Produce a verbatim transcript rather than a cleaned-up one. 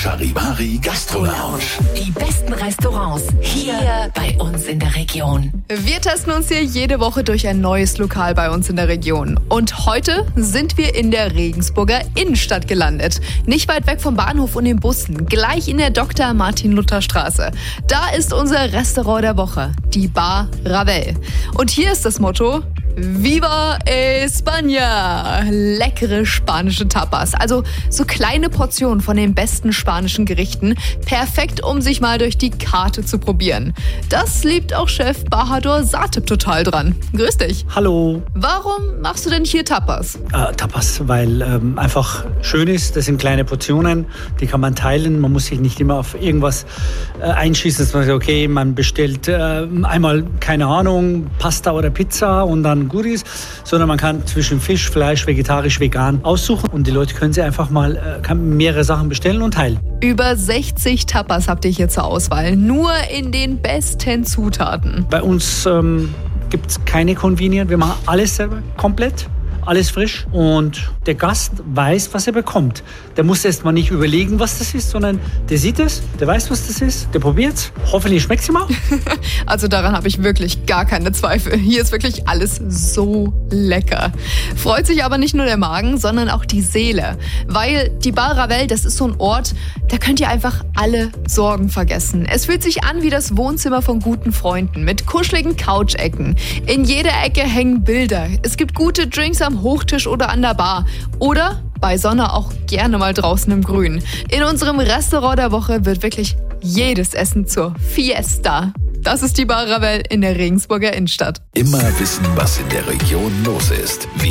Charivari Gastro Lounge. Die besten Restaurants hier, hier bei uns in der Region. Wir testen uns hier jede Woche durch ein neues Lokal bei uns in der Region. Und heute sind wir in der Regensburger Innenstadt gelandet. Nicht weit weg vom Bahnhof und den Bussen, gleich in der Doktor Martin-Luther Straße. Da ist unser Restaurant der Woche, die Bar Ravel. Und hier ist das Motto: Viva España! Leckere spanische Tapas, also so kleine Portionen von den besten spanischen Gerichten. Perfekt, um sich mal durch die Karte zu probieren. Das liebt auch Chef Bahadur Satib total dran. Grüß dich. Hallo. Warum machst du denn hier Tapas? Äh, Tapas, weil ähm, einfach schön ist. Das sind kleine Portionen, die kann man teilen. Man muss sich nicht immer auf irgendwas äh, einschießen, dass man sagt, okay, man bestellt äh, einmal, keine Ahnung, Pasta oder Pizza und dann gut ist, sondern man kann zwischen Fisch, Fleisch, vegetarisch, vegan aussuchen und die Leute können sie einfach mal äh, kann mehrere Sachen bestellen und teilen. Über sechzig Tapas habt ihr hier zur Auswahl, nur in den besten Zutaten. Bei uns ähm, gibt es keine Convenient, wir machen alles selber, komplett. Alles frisch und der Gast weiß, was er bekommt. Der muss erst mal nicht überlegen, was das ist, sondern der sieht es, der weiß, was das ist, der probiert es. Hoffentlich schmeckt es ihm auch. Also daran habe ich wirklich gar keine Zweifel. Hier ist wirklich alles so lecker. Freut sich aber nicht nur der Magen, sondern auch die Seele. Weil die Bar Ravel, das ist so ein Ort, da könnt ihr einfach alle Sorgen vergessen. Es fühlt sich an wie das Wohnzimmer von guten Freunden mit kuscheligen Couchecken. In jeder Ecke hängen Bilder. Es gibt gute Drinks am Hochtisch oder an der Bar. Oder bei Sonne auch gerne mal draußen im Grün. In unserem Restaurant der Woche wird wirklich jedes Essen zur Fiesta. Das ist die Bar Ravel in der Regensburger Innenstadt. Immer wissen, was in der Region los ist. Wir